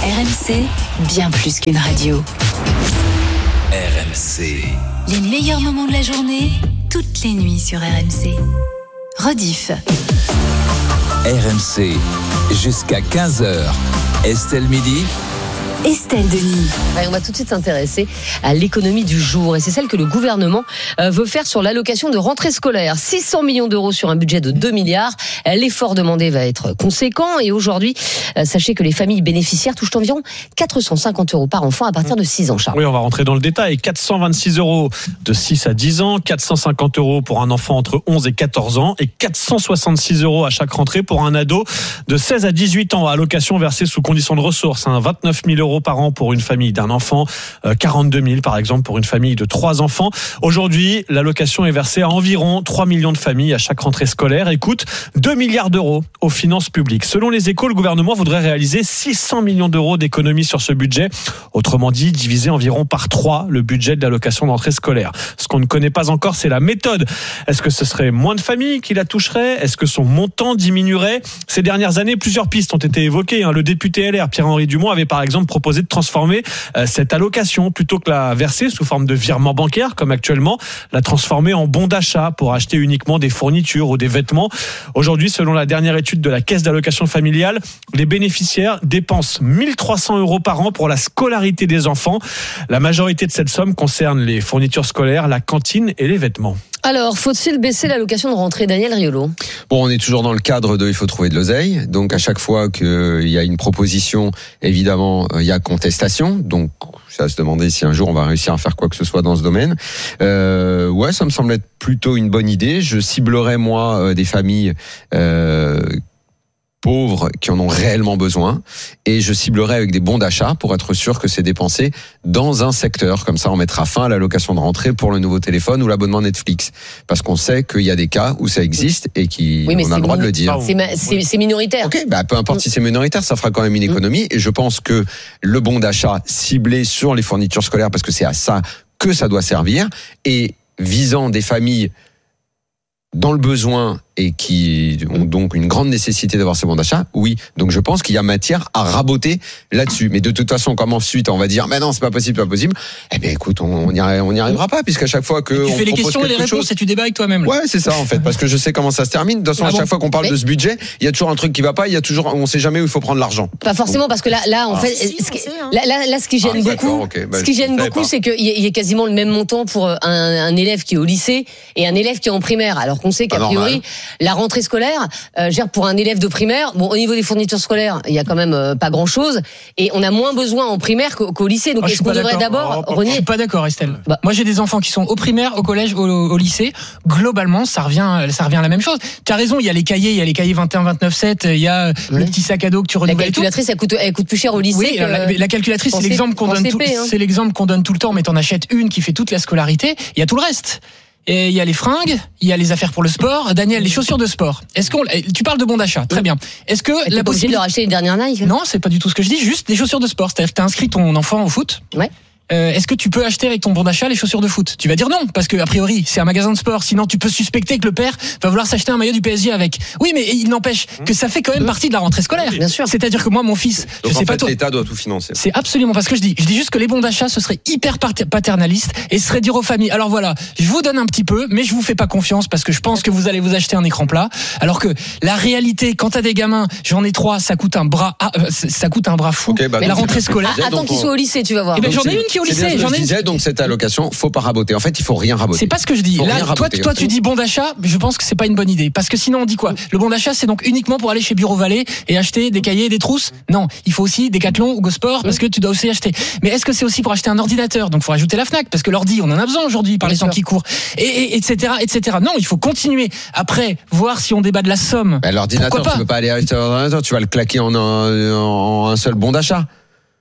RMC, bien plus qu'une radio. RMC. Les meilleurs moments de la journée, toutes les nuits sur RMC. Rediff. RMC, jusqu'à 15h. Estelle Midi. Estelle Denis. On va tout de suite s'intéresser à l'économie du jour et c'est celle que le gouvernement veut faire sur l'allocation de rentrée scolaire. 600 millions d'euros sur un budget de 2 milliards. L'effort demandé va être conséquent et aujourd'hui, sachez que les familles bénéficiaires touchent environ 450 euros par enfant à partir de 6 ans, Charles. Oui, on va rentrer dans le détail. 426 euros de 6 à 10 ans, 450 euros pour un enfant entre 11 et 14 ans et 466 euros à chaque rentrée pour un ado de 16 à 18 ans. Allocation versée sous condition de ressources. 29 000 euros par an pour une famille d'un enfant, 42 000 par exemple pour une famille de 3 enfants. Aujourd'hui, l'allocation est versée à environ 3 millions de familles à chaque rentrée scolaire et coûte 2 milliards d'euros aux finances publiques. Selon les Échos, le gouvernement voudrait réaliser 600 millions d'euros d'économies sur ce budget. Autrement dit, diviser environ par 3 le budget de l'allocation de rentrée scolaire. Ce qu'on ne connaît pas encore, c'est la méthode. Est-ce que ce serait moins de familles qui la toucheraient ? Est-ce que son montant diminuerait ? Ces dernières années, plusieurs pistes ont été évoquées. Le député LR, Pierre-Henri Dumont, avait par exemple proposé de transformer cette allocation, plutôt que la verser sous forme de virement bancaire comme actuellement, la transformer en bon d'achat pour acheter uniquement des fournitures ou des vêtements. Aujourd'hui, selon la dernière étude de la Caisse d'allocation familiale, les bénéficiaires dépensent 1 300 euros par an pour la scolarité des enfants. La majorité de cette somme concerne les fournitures scolaires, la cantine et les vêtements. Alors, faut-il baisser l'allocation de rentrée, Daniel Riolo ? Bon, on est toujours dans le cadre de il faut trouver de l'oseille. Donc, à chaque fois qu'il y a une proposition, évidemment, il y a contestation. Donc, c'est à se demander si un jour on va réussir à faire quoi que ce soit dans ce domaine. Ouais, ça me semble être plutôt une bonne idée. Je ciblerais, moi, des familles pauvres qui en ont réellement besoin et je ciblerai avec des bons d'achat pour être sûr que c'est dépensé dans un secteur. Comme ça, on mettra fin à l'allocation de rentrée pour le nouveau téléphone ou l'abonnement Netflix. Parce qu'on sait qu'il y a des cas où ça existe et on a le droit de le dire. C'est minoritaire. Ok, peu importe si c'est minoritaire, ça fera quand même une économie et je pense que le bon d'achat ciblé sur les fournitures scolaires, parce que c'est à ça que ça doit servir, et visant des familles dans le besoin et qui ont donc une grande nécessité d'avoir ces bons d'achat, oui. Donc je pense qu'il y a matière à raboter là-dessus. Mais de toute façon, comme ensuite on va dire, mais non, c'est pas possible. Eh bien, écoute, on n'y arrivera pas, puisqu'à chaque fois que tu on fais les questions et les réponses et tu débats avec toi-même. Là. Ouais, c'est ça en fait, parce que je sais comment ça se termine. De toute façon, à chaque fois qu'on parle de ce budget, il y a toujours un truc qui va pas. On sait jamais où il faut prendre l'argent. Pas forcément, parce que là, en fait, ce qui gêne beaucoup, c'est qu'il y ait quasiment le même montant pour un élève qui est au lycée et un élève qui est en primaire. Alors qu'on sait qu'a priori, la rentrée scolaire, pour un élève de primaire, bon, au niveau des fournitures scolaires, il y a quand même pas grand-chose, et on a moins besoin en primaire qu'au lycée. Donc est-ce qu'on devrait d'abord renier ? Je suis pas d'accord, Estelle. Moi, j'ai des enfants qui sont au primaire, au collège, au lycée. Globalement, ça revient à la même chose. Tu as raison, il y a les cahiers 21, 29, 7, il y a le petit sac à dos que tu renouvelles. La calculatrice, elle coûte plus cher au lycée. Oui, la calculatrice, c'est l'exemple qu'on donne c'est l'exemple qu'on donne tout le temps, mais t'en achètes une qui fait toute la scolarité. Il y a tout le reste. Et il y a les fringues, il y a les affaires pour le sport. Daniel, les chaussures de sport. Tu parles de bon d'achat, très bien. Est-ce que la possibilité de leur acheter les dernières Nike ? Non, c'est pas du tout ce que je dis. Juste des chaussures de sport. C'est-à-dire que t'as inscrit ton enfant au foot. Ouais. Est-ce que tu peux acheter avec ton bon d'achat les chaussures de foot ? Tu vas dire non, parce que a priori c'est un magasin de sport. Sinon tu peux suspecter que le père va vouloir s'acheter un maillot du PSG avec. Oui, mais il n'empêche que ça fait quand même partie de la rentrée scolaire. Bien sûr. C'est-à-dire que moi, mon fils, donc je sais pas toi. L'État doit tout financer. C'est absolument pas ce que je dis. Je dis juste que les bons d'achat, ce serait hyper paternaliste et ce serait dire aux familles. Alors voilà, je vous donne un petit peu, mais je vous fais pas confiance parce que je pense que vous allez vous acheter un écran plat. Alors que la réalité, quand t'as des gamins, j'en ai 3, ça coûte un bras fou. Okay, la rentrée scolaire. Attends qu'ils soient au lycée, tu vas voir. J'en ai une qui est au lycée. Donc cette allocation, faut pas raboter. En fait, il faut rien raboter. C'est pas ce que je dis. Là, toi, tu dis bon d'achat, mais je pense que c'est pas une bonne idée. Parce que sinon, on dit quoi ? Le bon d'achat, c'est donc uniquement pour aller chez Bureau Vallée et acheter des cahiers, des trousses ? Non, il faut aussi Decathlon ou Go Sport parce que tu dois aussi acheter. Mais est-ce que c'est aussi pour acheter un ordinateur ? Donc, faut rajouter la Fnac parce que l'ordi, on en a besoin aujourd'hui par les temps qui courent. Et etc., etc. Non, il faut continuer. Après, voir si on débat de la somme. L'ordinateur, tu peux pas aller acheter un ordinateur. Tu vas le claquer en un seul bon d'achat.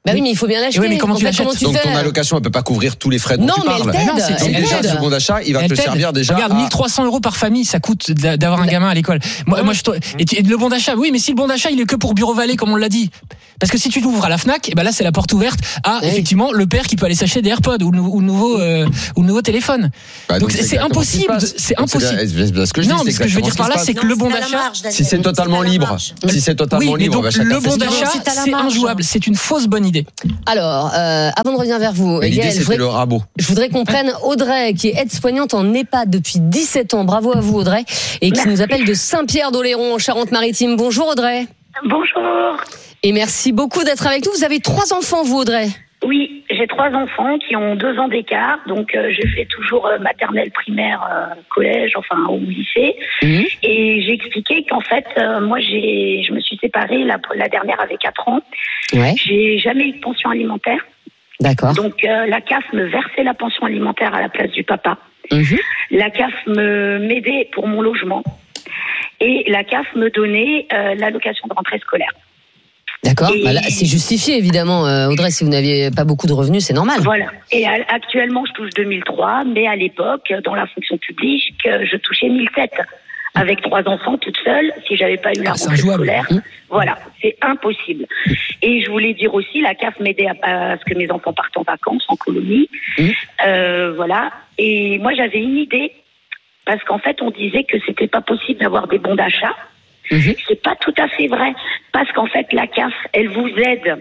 Bah oui, mais il faut bien l'acheter. Oui, mais comment tu l'achètes ? Donc ton allocation, elle peut pas couvrir tous les frais dont tu parles. Non, mais elle t'aide. Donc déjà, ce bon d'achat, il va te servir déjà. Regarde, 1300 € par famille, ça coûte d'avoir un gamin à l'école. Moi, et le bon d'achat, oui, mais si le bon d'achat, il est que pour Bureau Vallée, comme on l'a dit. Parce que si tu l'ouvres à la Fnac, et ben là, c'est la porte ouverte à, effectivement, le père qui peut aller s'acheter des AirPods ou le nouveau téléphone. Donc c'est impossible. C'est impossible. Non, mais ce que je veux dire par là, c'est que le bon d'achat. Si c'est totalement libre. Si c'est totalement libre, le bon d'achat, c'est injouable. C'est une fausse bonne idée. Alors, avant de revenir vers vous, l'idée, c'était le rabot. Je voudrais qu'on prenne Audrey, qui est aide-soignante en EHPAD depuis 17 ans. Bravo à vous, Audrey. Et qui nous appelle de Saint-Pierre-d'Oléron, en Charente-Maritime. Bonjour, Audrey. Bonjour. Et merci beaucoup d'être avec nous. Vous avez 3 enfants, vous, Audrey? Oui, j'ai 3 enfants qui ont 2 ans d'écart. Donc, je fais toujours maternelle, primaire, collège, enfin, au lycée. Et j'ai expliqué qu'en fait, moi, je me suis séparée, la dernière avait 4 ans. Ouais. J'ai jamais eu de pension alimentaire. D'accord. Donc, la CAF me versait la pension alimentaire à la place du papa. La CAF m'aidait pour mon logement. Et la CAF me donnait l'allocation de rentrée scolaire. D'accord. Bah là, c'est justifié, évidemment, Audrey. Si vous n'aviez pas beaucoup de revenus, c'est normal. Voilà. Et actuellement, je touche 2003, mais à l'époque, dans la fonction publique, je touchais 1007. Avec 3 enfants toute seule, si j'avais pas eu la rentrée scolaire. Voilà, c'est impossible. Et je voulais dire aussi, la CAF m'aidait à ce que mes enfants partent en vacances, en colonie. Voilà. Et moi, j'avais une idée, parce qu'en fait, on disait que c'était pas possible d'avoir des bons d'achat. C'est pas tout à fait vrai, parce qu'en fait, la CAF, elle vous aide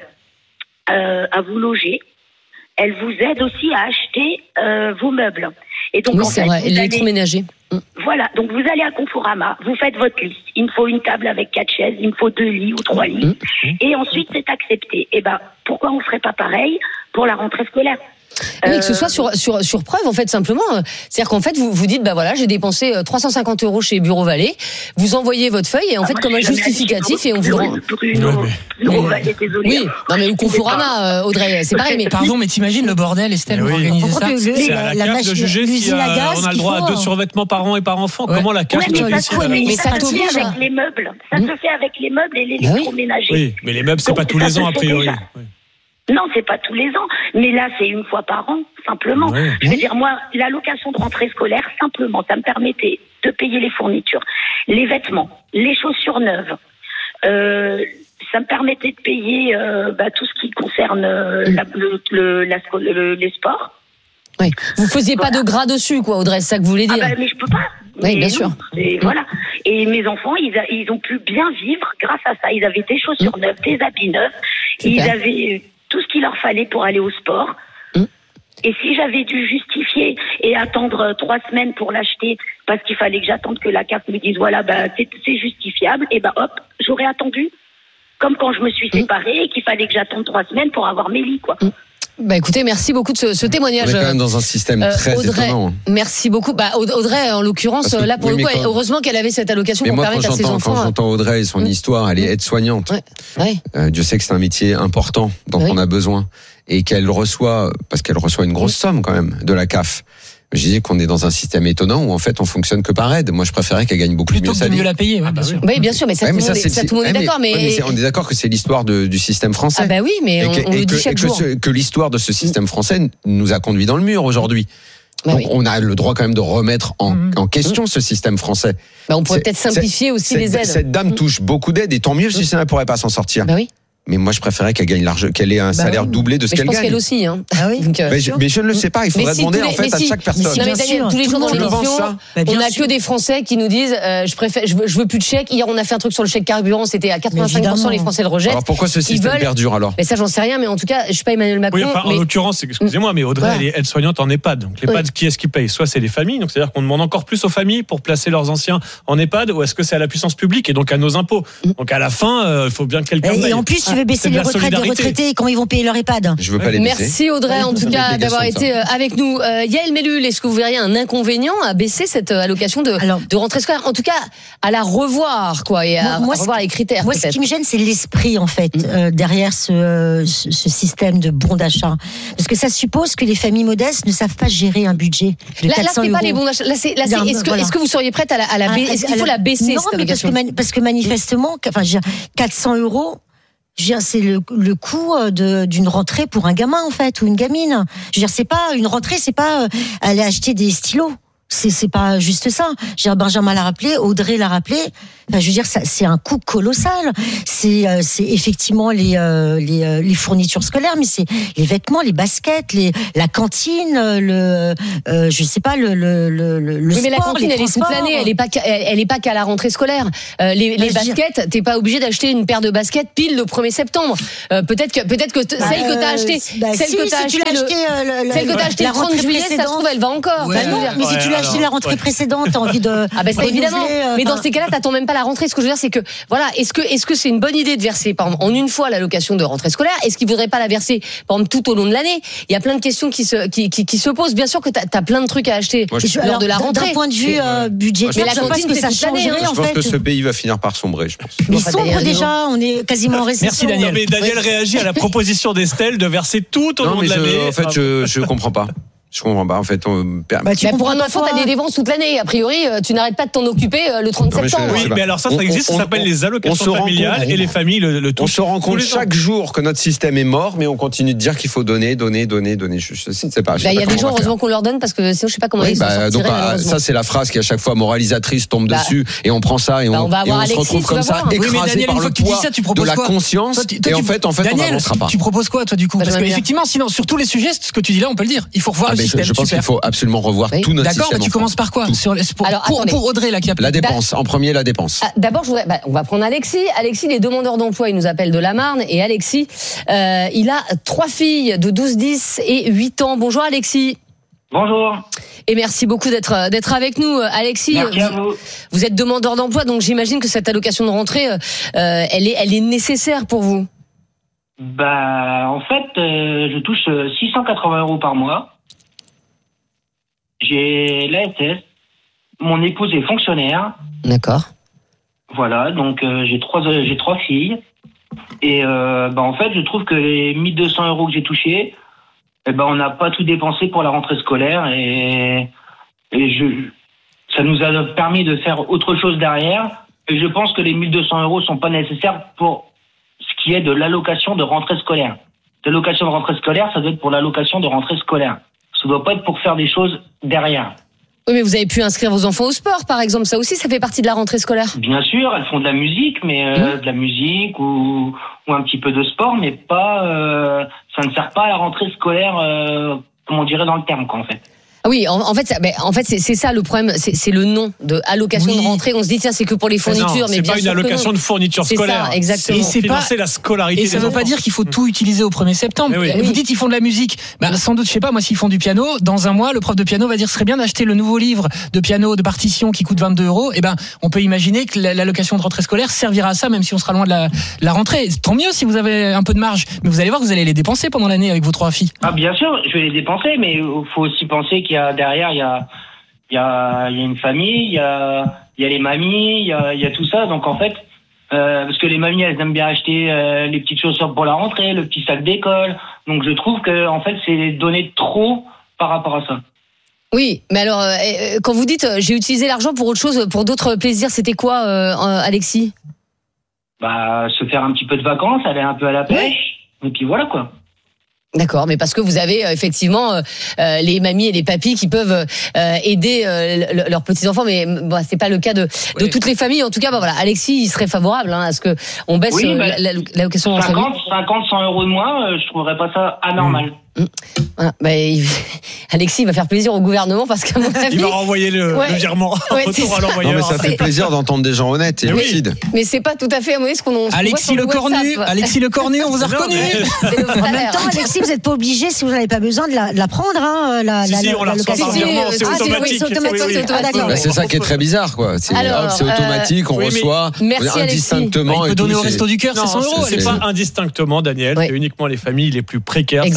à vous loger. Elle vous aide aussi à acheter vos meubles. Et donc, oui, c'est vrai, l'électroménager. Voilà, donc vous allez à Conforama, vous faites votre liste. Il me faut une table avec 4 chaises, il me faut 2 lits ou 3 lits. Et ensuite, c'est accepté. Et ben, pourquoi on ferait pas pareil pour la rentrée scolaire ? Oui, que ce soit sur preuve, en fait, simplement. C'est-à-dire qu'en fait, vous dites, bah voilà, j'ai dépensé 350 € chez Bureau Vallée. Vous envoyez votre feuille et en fait, comme un justificatif, et on vous le rend. Bureau Vallée, désolé. Oui, non mais ou Conforama, Audrey, c'est pareil. Mais pardon, mais t'imagines le bordel, Estelle, pour organiser ça. C'est à la CAF de juger si on a le droit à 2 survêtements par an et par enfant. Comment la CAF décide ? Mais ça se fait avec les meubles. Ça se fait avec les meubles et l'électroménager. Oui, mais les meubles, c'est pas tous les ans, a priori. Non, c'est pas tous les ans, mais là c'est une fois par an, simplement. Je veux dire, moi, l'allocation de rentrée scolaire, simplement, ça me permettait de payer les fournitures, les vêtements, les chaussures neuves. Ça me permettait de payer tout ce qui concerne les sports. Oui. Vous faisiez pas de gras dessus, quoi, Audrey, c'est ça que vous voulez dire. Mais je peux pas. Oui, bien sûr. Et voilà. Et mes enfants, ils ont pu bien vivre grâce à ça. Ils avaient des chaussures neuves, des habits neufs. Ils avaient tout ce qu'il leur fallait pour aller au sport. Et si j'avais dû justifier et attendre 3 semaines pour l'acheter, parce qu'il fallait que j'attende que la CAF me dise voilà, c'est justifiable, et hop, j'aurais attendu. Comme quand je me suis séparée et qu'il fallait que j'attende 3 semaines pour avoir mes lits, quoi. Bah écoutez, merci beaucoup de ce témoignage. On est quand même dans un système très Audrey, étonnant. Merci beaucoup. Bah Audrey, en l'occurrence, là pour le coup, heureusement qu'elle avait cette allocation pour permettre à ses enfants. Quand j'entends Audrey et son histoire, elle est aide-soignante. Dieu sait que c'est un métier important dont on a besoin et qu'elle reçoit, parce qu'elle reçoit une grosse somme quand même de la CAF. Je disais qu'on est dans un système étonnant où en fait on fonctionne que par aide. Moi je préférais qu'elle gagne beaucoup mieux sa vie. Plutôt que de mieux la payer, bien sûr. Oui, bien sûr, mais ça, tout le monde est d'accord. Mais on est d'accord que c'est l'histoire du système français. Ah bah oui, mais on le dit chaque jour. Que l'histoire de ce système français nous a conduit dans le mur aujourd'hui. Donc on a le droit quand même de remettre en question ce système français. Bah on pourrait peut-être simplifier aussi les aides. Cette dame touche beaucoup d'aides et tant mieux si ça ne pourrait pas s'en sortir. Bah oui. Mais moi, je préférais qu'elle gagne qu'elle ait un salaire doublé de ce qu'elle gagne. Je pense qu'elle aussi, hein. Ah oui. Donc, mais je ne le sais pas. Il faudrait demander en fait à chaque personne. Non, mais Daniel, tous les jours dans l'émission, on a que des Français qui nous disent je veux plus de chèques. Hier, on a fait un truc sur le chèque carburant. C'était à 85%, les Français le rejettent. Alors pourquoi ce système perdure alors? Mais ça, j'en sais rien. Mais en tout cas, je suis pas Emmanuel Macron. Oui, en l'occurrence, excusez-moi, mais Audrey, elle est aide-soignante en EHPAD. Donc l'EHPAD, qui est-ce qui paye? Soit c'est les familles, donc c'est-à-dire qu'on demande encore plus aux familles pour placer leurs anciens en EHPAD, ou est-ce que c'est à la puissance publique et donc à nos impôts? Donc à la fin, il faut bien que quelqu'un paye. Et en plus, tu veux baisser les retraites des retraités, comment ils vont payer leur EHPAD? Je veux pas les baisser. Merci Audrey, en tout cas, d'avoir été avec nous. Yael Mellul, est-ce que vous verriez un inconvénient à baisser cette allocation de rentrée scolaire? En tout cas, à la revoir, quoi, et à revoir les critères. Moi, ce qui me gêne, c'est l'esprit, en fait, derrière ce système de bon d'achat. Parce que ça suppose que les familles modestes ne savent pas gérer un budget de 400 €. Là, c'est pas les bons d'achat. Est-ce que vous seriez prête à la baisser? Est-ce qu'il faut la baisser, cette allocation? Parce que manifestement, 400 €, Je veux dire, c'est le coût d'une rentrée pour un gamin, en fait, ou une gamine. Je veux dire, c'est pas une rentrée, c'est pas aller acheter des stylos. C'est pas juste ça. Benjamin l'a rappelé, Audrey l'a rappelé. Enfin, je veux dire, c'est un coût colossal. C'est effectivement les fournitures scolaires, mais c'est les vêtements, les baskets, la cantine, je sais pas, le oui, sport, mais la cantine, elle est toute l'année. Elle est pas qu'à la rentrée scolaire. Les baskets, t'es pas obligé d'acheter une paire de baskets pile le 1er septembre. Peut-être que celle que t'as achetée, celle que t'as achetée le 30 juillet, ça se trouve, elle va encore. Ouais, mais si tu l'as acheté la rentrée précédente, t'as envie de. Ah ben ça évidemment. Mais dans ces cas-là, t'attends même pas la rentrée. Ce que je veux dire, c'est que voilà, est-ce que c'est une bonne idée de verser par exemple, en une fois l'allocation de rentrée scolaire? Est-ce qu'il faudrait pas la verser par exemple tout au long de l'année? Il y a plein de questions qui se posent. Bien sûr que t'as plein de trucs à acheter lors de la rentrée. D'un point de vue budgétaire, mais la cantine, que ça changerait. Je pense que ce pays va finir par sombrer. Je pense. Mais sombre déjà, on est quasiment en récession. Merci Daniel. Mais Daniel réagit à la proposition d'Estelle de verser tout au long de l'année. En fait, je comprends pas. Je comprends pas, en fait. Pour un enfant, t'as des dépenses toute l'année. A priori, tu n'arrêtes pas de t'en occuper le 30 septembre. Oui, mais alors ça existe, ça s'appelle les allocations familiales et les familles le touchent. On se rend compte chaque jour que notre système est mort, mais on continue de dire qu'il faut donner. Je ne sais pas. Il y a des gens, heureusement qu'on leur donne, parce que sinon, je sais pas comment ils s'en sortiraient. Ça, c'est la phrase qui, à chaque fois, moralisatrice, tombe dessus, et on prend ça, et on se retrouve comme ça, écrasé par le poids de la conscience, et en fait, on n'avancera pas. Tu proposes quoi, toi, du coup? Parce qu'effectivement, sinon, sur tous les sujets, ce que tu dis là, on peut le dire. Il faut revoir le système. Je pense qu'il faut absolument revoir tout notre système. D'accord, tu commences par quoi? Pour Audrey, là, qui a la dépense. En premier, la dépense. D'abord, on va prendre Alexis. Alexis, il est demandeur d'emploi. Il nous appelle de la Marne. Et Alexis, il a 3 filles de 12, 10 et 8 ans. Bonjour, Alexis. Bonjour. Et merci beaucoup d'être avec nous, Alexis. Merci à vous. Vous êtes demandeur d'emploi, donc j'imagine que cette allocation de rentrée, elle est nécessaire pour vous. En fait, je touche 680 € par mois. J'ai l'ASS. Mon épouse est fonctionnaire. D'accord. Voilà, donc j'ai 3 filles. Et en fait, je trouve que les 1 200 € que j'ai touchés, on n'a pas tout dépensé pour la rentrée scolaire. Et ça nous a permis de faire autre chose derrière. Et je pense que les 1 200 € sont pas nécessaires pour ce qui est de l'allocation de rentrée scolaire. L'allocation de rentrée scolaire, ça doit être pour l'allocation de rentrée scolaire. Ça doit pas être pour faire des choses derrière. Oui, mais vous avez pu inscrire vos enfants au sport, par exemple. Ça aussi, ça fait partie de la rentrée scolaire. Bien sûr, elles font de la musique, mais de la musique ou un petit peu de sport, mais pas. Ça ne sert pas à la rentrée scolaire, comme on dirait dans le terme, quoi, en fait. Oui, en fait, c'est ça le problème, c'est le nom de allocation de rentrée. On se dit tiens, c'est que pour les fournitures, mais bien sûr c'est pas une allocation de fourniture scolaire. C'est ça, exactement. Et c'est financer la scolarité. Et ça ne veut pas dire qu'il faut tout utiliser au 1er septembre. Vous dites ils font de la musique. Sans doute, je sais pas, moi s'ils font du piano, dans un mois, le prof de piano va dire ce serait bien d'acheter le nouveau livre de piano de partition qui coûte 22 €. On peut imaginer que l'allocation de rentrée scolaire servira à ça, même si on sera loin de la rentrée. Tant mieux si vous avez un peu de marge, mais vous allez voir que vous allez les dépenser pendant l'année avec vos 3 filles. Ah bien sûr, je vais les dépenser, mais il faut aussi penser qu'il y a derrière, il y a une famille, il y a les mamies, il y a tout ça. Donc en fait, parce que les mamies, elles aiment bien acheter les petites chaussures pour la rentrée, le petit sac d'école. Donc je trouve que en fait, c'est donner trop par rapport à ça. Oui, mais alors quand vous dites j'ai utilisé l'argent pour autre chose, pour d'autres plaisirs, c'était quoi, Alexis? Se faire un petit peu de vacances, aller un peu à la pêche, et puis voilà quoi. D'accord, mais parce que vous avez effectivement les mamies et les papis qui peuvent aider leurs petits enfants, mais c'est pas le cas de toutes les familles. En tout cas, voilà, Alexis, il serait favorable à ce que on baisse l'allocation. 100 € de moins, je trouverais pas ça anormal. Voilà, Alexis va faire plaisir au gouvernement parce qu'à mon avis, il va renvoyer le virement retour à l'envoyeur. Non, mais ça fait plaisir d'entendre des gens honnêtes et lucides. Mais c'est pas tout à fait ce qu'on Alexis Le Cornu, on vous a reconnu. En même temps, Alexis, vous n'êtes pas obligé, si vous n'avez pas besoin de la prendre, on la reçoit par virement, c'est automatique. C'est ça qui est très bizarre, quoi. C'est automatique, on reçoit indistinctement. Il peut donner au Resto du Cœur, c'est 100 €. C'est pas indistinctement, Daniel, c'est uniquement les familles les plus précaires. Exactement.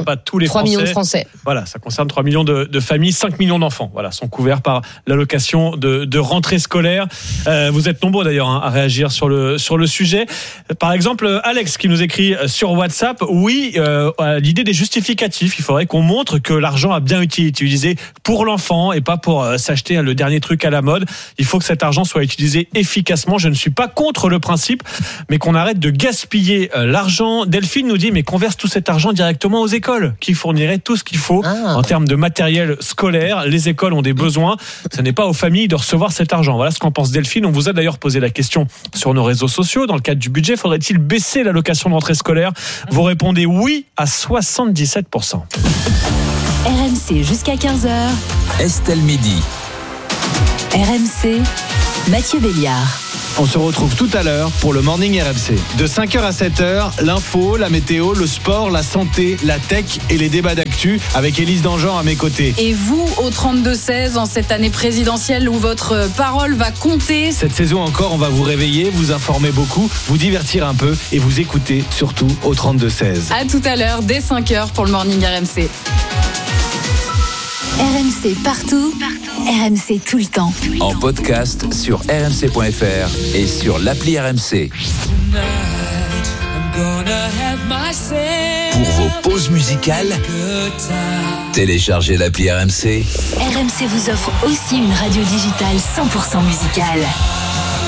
pas tous les 3 Français. millions de Français. Voilà, ça concerne 3 millions de familles, 5 millions d'enfants. Voilà, sont couverts par l'allocation de rentrée scolaire. Vous êtes nombreux d'ailleurs à réagir sur le sujet. Par exemple, Alex qui nous écrit sur WhatsApp, oui, à l'idée des justificatifs, il faudrait qu'on montre que l'argent a bien été utilisé pour l'enfant et pas pour s'acheter le dernier truc à la mode. Il faut que cet argent soit utilisé efficacement. Je ne suis pas contre le principe, mais qu'on arrête de gaspiller l'argent. Delphine nous dit, mais qu'on verse tout cet argent directement aux écoles, qui fourniraient tout ce qu'il faut en termes de matériel scolaire. Les écoles ont des besoins. Ce n'est pas aux familles de recevoir cet argent. Voilà ce qu'en pense Delphine. On vous a d'ailleurs posé la question sur nos réseaux sociaux. Dans le cadre du budget, faudrait-il baisser l'allocation de rentrée scolaire ? Vous répondez oui à 77%. RMC jusqu'à 15h. Estelle Midi. RMC, Mathieu Béliard. On se retrouve tout à l'heure pour le Morning RMC. De 5h à 7h, l'info, la météo, le sport, la santé, la tech et les débats d'actu avec Élise Dangean à mes côtés. Et vous, au 32-16, en cette année présidentielle où votre parole va compter. Cette saison encore, on va vous réveiller, vous informer beaucoup, vous divertir un peu et vous écouter surtout au 32-16. À tout à l'heure, dès 5h pour le Morning RMC. RMC partout, RMC tout le temps. En podcast sur rmc.fr et sur l'appli RMC. Pour vos pauses musicales, téléchargez l'appli RMC. RMC vous offre aussi une radio digitale 100% musicale.